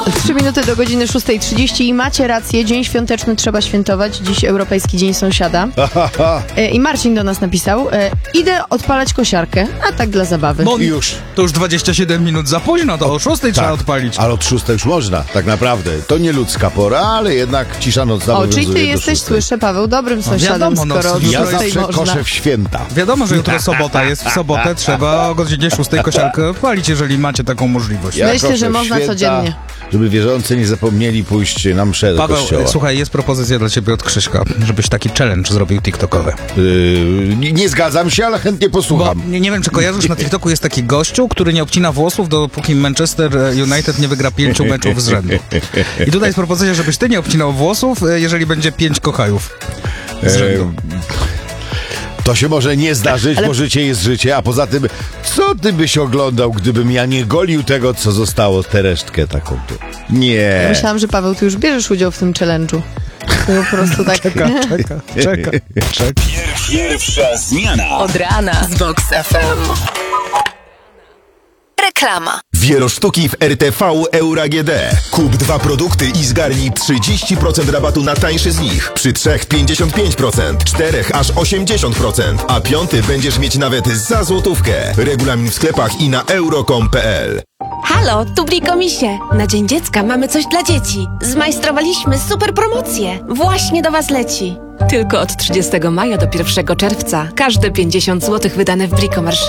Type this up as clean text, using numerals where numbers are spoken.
3 minuty do godziny 6:30 i macie rację, dzień świąteczny trzeba świętować. Dziś Europejski Dzień Sąsiada. I Marcin do nas napisał, idę odpalać kosiarkę, a tak dla zabawy. Bo Już. to już 27 minut za późno, to o 6 trzeba odpalić. Ale od 6 już można, tak naprawdę. To nie ludzka pora, ale jednak cisza nocna O, obowiązuje czyli ty do jesteś, 6. słyszę, Paweł, dobrym sąsiadem, wiadomo, no, skoro od Ja 6 zawsze można. koszę w święta. Wiadomo, że jutro sobota jest, w sobotę trzeba o godzinie 6 kosiarkę odpalić, jeżeli macie taką możliwość. Ja Myślę, koszę że w można święta, codziennie. Żeby wierzący nie zapomnieli pójść na mszę do Paweł, kościoła. słuchaj, jest propozycja dla ciebie od Krzyśka, żebyś taki challenge zrobił TikTokowy. Nie zgadzam się, ale chętnie Bo posłucham. nie wiem, czy kojarzysz, na TikToku jest taki gościu, który nie obcina włosów, dopóki Manchester United nie wygra 5 meczów z rzędu. I tutaj jest propozycja, żebyś ty nie obcinał włosów, jeżeli będzie 5 kochajów z rzędu. To się może nie zdarzyć, bo życie jest życie, a poza tym, co ty byś oglądał, gdybym ja nie golił tego, co zostało, tę resztkę taką tu? Nie. Myślałam, że Paweł, ty już bierzesz udział w tym challenge'u. To po prostu tak... Czeka. Pierwsza zmiana. Od rana z Vox FM. Reklama. Wierosztuki w RTV Euro AGD. Kup 2 produkty i zgarnij 30% rabatu na tańszy z nich. Przy 3 55%, 4 aż 80%, a 5 będziesz mieć nawet za złotówkę. Regulamin w sklepach i na euro.com.pl. Halo, tu Blikomisie. Na Dzień Dziecka mamy coś dla dzieci. Zmajstrowaliśmy super promocję. Właśnie do Was leci. Tylko od 30 maja do 1 czerwca każde 50 zł wydane w Bricomarché